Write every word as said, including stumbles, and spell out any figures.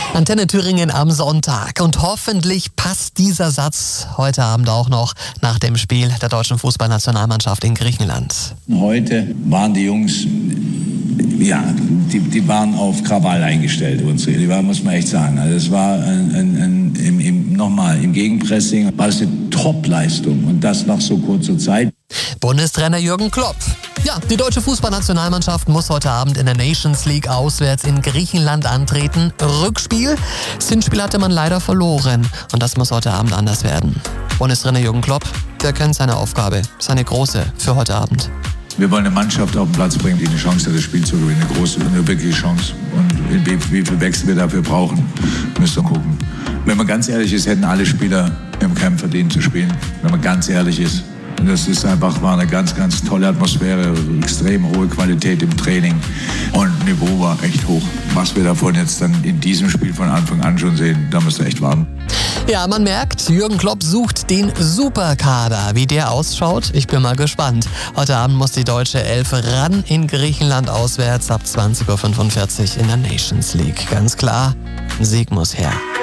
Antenne Thüringen am Sonntag. Und hoffentlich passt dieser Satz heute Abend auch noch nach dem Spiel der deutschen Fußballnationalmannschaft in Griechenland. Heute waren die Jungs, ja, die, die waren auf Krawall eingestellt. Unsere, die war, muss man echt sagen. Also es war ein, ein, ein, im, im, nochmal im Gegenpressing war es eine Top-Leistung und das nach so kurzer Zeit. Bundestrainer Jürgen Klopp. Ja, die deutsche Fußballnationalmannschaft muss heute Abend in der Nations League auswärts in Griechenland antreten. Rückspiel. Das Hinspiel hatte man leider verloren. Und das muss heute Abend anders werden. Bundestrainer Jürgen Klopp, der kennt seine Aufgabe. Seine große für heute Abend. Wir wollen eine Mannschaft auf den Platz bringen, die eine Chance hat, das Spiel zu gewinnen. Eine große, eine wirkliche Chance. Und wie, wie viel Wechsel wir dafür brauchen, müsst ihr gucken. Wenn man ganz ehrlich ist, hätten alle Spieler im Camp verdient zu spielen. Wenn man ganz ehrlich ist. Und das ist einfach, war eine ganz, ganz tolle Atmosphäre, extrem hohe Qualität im Training und Niveau war echt hoch. Was wir davon jetzt dann in diesem Spiel von Anfang an schon sehen, da müsst ihr echt warten. Ja, man merkt, Jürgen Klopp sucht den Superkader. Wie der ausschaut, ich bin mal gespannt. Heute Abend muss die deutsche Elf ran in Griechenland auswärts ab zwanzig Uhr fünfundvierzig in der Nations League. Ganz klar, ein Sieg muss her.